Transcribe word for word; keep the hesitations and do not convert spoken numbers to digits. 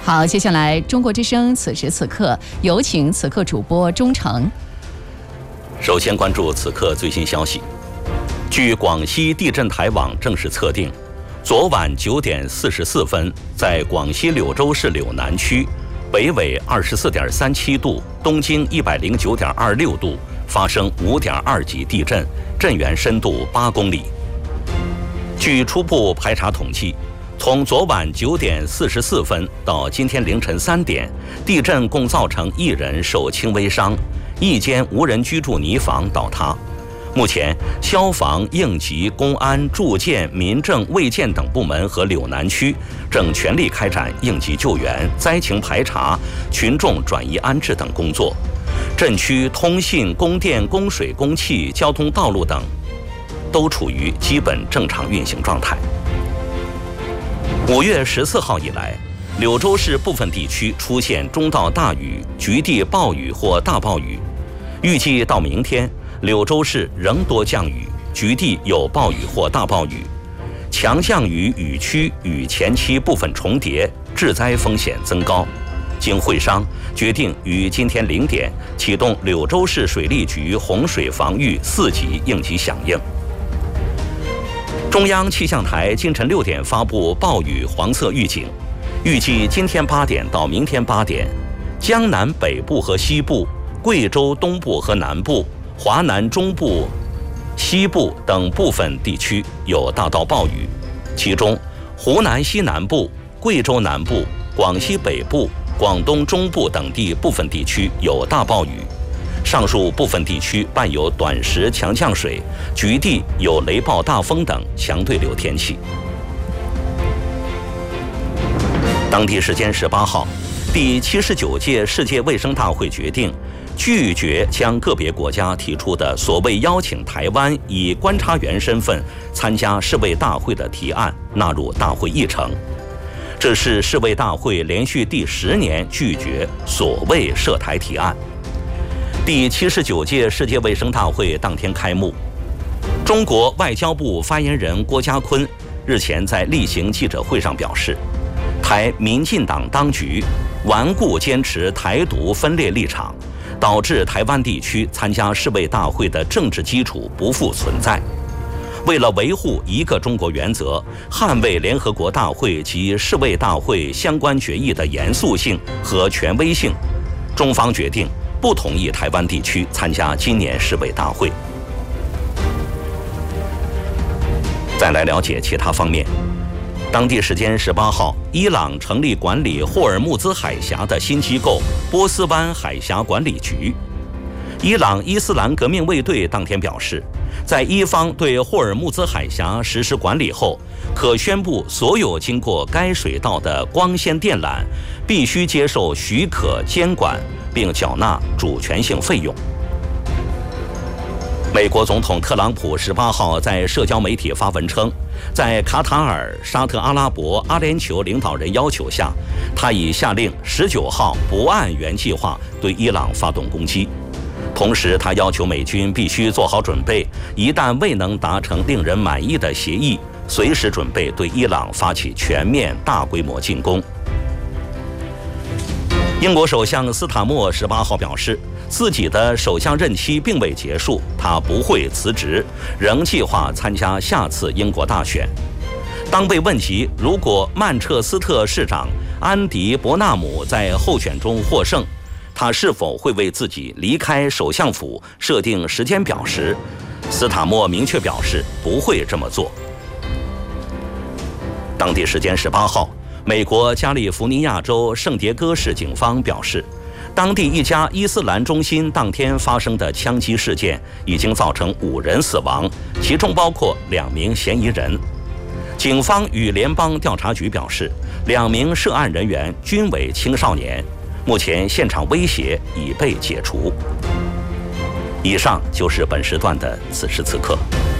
好，接下来中国之声此时此刻有请此刻主播钟诚。 首先关注此刻最新消息。据广西地震台网正式测定，昨晚九点四十四分，在广西柳州市柳南区，北纬二十四点三七度，东经一百零九点二六度，发生五点二级地震，震源深度八公里。据初步排查统计，从昨晚九点四十四分到今天凌晨三点，地震共造成一人受轻微伤，一间无人居住泥房倒塌。目前，消防、应急、公安、住建、民政、卫健等部门和柳南区正全力开展应急救援、灾情排查、群众转移安置等工作。震区通信、供电、供水、供气、交通道路等都处于基本正常运行状态。五月十四号以来，柳州市部分地区出现中到大雨，局地暴雨或大暴雨。预计到明天，柳州市仍多降雨，局地有暴雨或大暴雨。强降雨雨区与前期部分重叠，致灾风险增高。经会商，决定于今天零点启动柳州市水利局洪水防御四级应急响应。中央气象台今晨六点发布暴雨黄色预警，预计今天八点到明天八点，江南北部和西部、贵州东部和南部、华南中部、西部等部分地区有大到暴雨，其中湖南西南部、贵州南部、广西北部、广东中部等地部分地区有大暴雨。上述部分地区伴有短时强降水，局地有雷暴大风等强对流天气。当地时间十八号，第七十九届世界卫生大会决定拒绝将个别国家提出的所谓邀请台湾以观察员身份参加世卫大会的提案纳入大会议程。这是世卫大会连续第十年拒绝所谓涉台提案。第七十九届世界卫生大会当天开幕，中国外交部发言人郭家坤日前在例行记者会上表示，台民进党当局顽固坚持台独分裂立场，导致台湾地区参加世卫大会的政治基础不复存在。为了维护一个中国原则，捍卫联合国大会及世卫大会相关决议的严肃性和权威性，中方决定不同意台湾地区参加今年世卫大会。再来了解其他方面。当地时间十八号，伊朗成立管理霍尔木兹海峡的新机构波斯湾海峡管理局。伊朗伊斯兰革命卫队当天表示，在伊方对霍尔木兹海峡实施管理后，可宣布所有经过该水道的光纤电缆必须接受许可监管，并缴纳主权性费用。美国总统特朗普十八号在社交媒体发文称，在卡塔尔、沙特阿拉伯、阿联酋领导人要求下，他已下令十九号不按原计划对伊朗发动攻击。同时，他要求美军必须做好准备，一旦未能达成令人满意的协议，随时准备对伊朗发起全面大规模进攻。英国首相斯塔默十八号表示，自己的首相任期并未结束，他不会辞职，仍计划参加下次英国大选。当被问及如果曼彻斯特市长安迪·伯纳姆在候选中获胜，他是否会为自己离开首相府设定时间表时，斯塔默明确表示不会这么做。当地时间十八号，美国加利福尼亚州圣迭戈市警方表示，当地一家伊斯兰中心当天发生的枪击事件已经造成五人死亡，其中包括两名嫌疑人。警方与联邦调查局表示，两名涉案人员均为青少年，目前现场威胁已被解除。以上就是本时段的此时此刻。